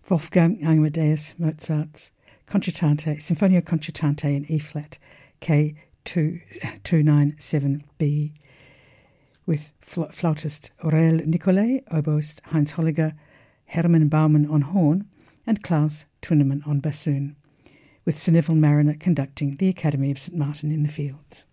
Wolfgang Amadeus Mozart's Sinfonia Concertante in E-flat, K297B, with flautist Aurel Nicolai, oboist Heinz Holliger, Hermann Baumann on horn, and Klaus Twinemann on bassoon, with Sir Neville Mariner conducting the Academy of St Martin in the Fields.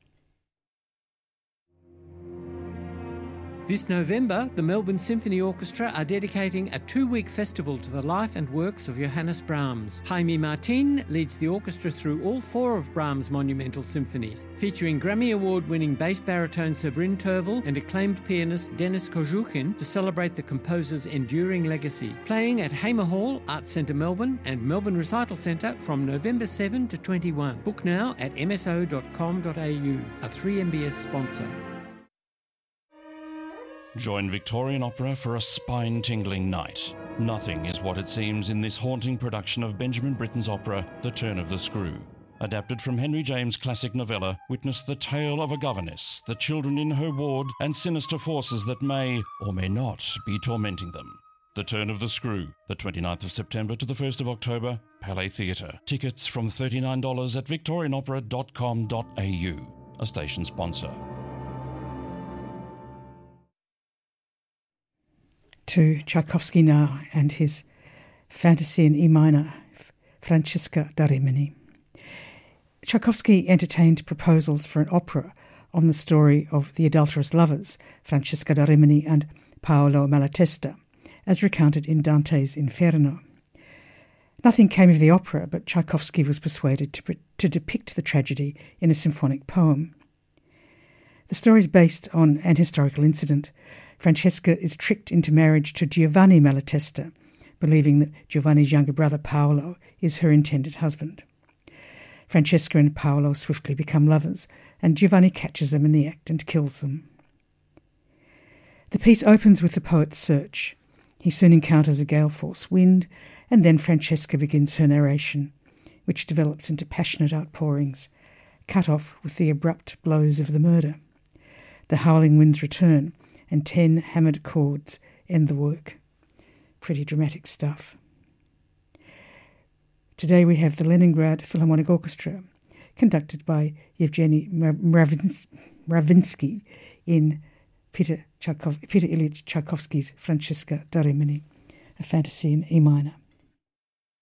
This November, the Melbourne Symphony Orchestra are dedicating a 2-week festival to the life and works of Johannes Brahms. Jaime Martin leads the orchestra through all 4 of Brahms' monumental symphonies, featuring Grammy Award-winning bass baritone Sir Bryn Tervel and acclaimed pianist Denis Kozhukin to celebrate the composer's enduring legacy. Playing at Hamer Hall, Arts Centre Melbourne and Melbourne Recital Centre from November 7 to 21. Book now at mso.com.au, a 3MBS sponsor. Join Victorian Opera for a spine-tingling night. Nothing is what it seems in this haunting production of Benjamin Britten's opera, The Turn of the Screw. Adapted from Henry James' classic novella, witness the tale of a governess, the children in her ward, and sinister forces that may, or may not, be tormenting them. The Turn of the Screw, the 29th of September to the 1st of October, Palais Theatre. Tickets from $39 at victorianopera.com.au, a station sponsor. To Tchaikovsky now and his fantasy in E minor, Francesca da Rimini. Tchaikovsky entertained proposals for an opera on the story of the adulterous lovers, Francesca da Rimini and Paolo Malatesta, as recounted in Dante's Inferno. Nothing came of the opera, but Tchaikovsky was persuaded to depict the tragedy in a symphonic poem. The story is based on an historical incident. Francesca is tricked into marriage to Giovanni Malatesta, believing that Giovanni's younger brother Paolo is her intended husband. Francesca and Paolo swiftly become lovers, and Giovanni catches them in the act and kills them. The piece opens with the poet's search. He soon encounters a gale-force wind, and then Francesca begins her narration, which develops into passionate outpourings, cut off with the abrupt blows of the murder. The howling winds return, and 10 hammered chords end the work. Pretty dramatic stuff. Today we have the Leningrad Philharmonic Orchestra, conducted by Yevgeny Mravinsky in Peter Ilyich Tchaikovsky's Francesca da Rimini, a fantasy in E minor.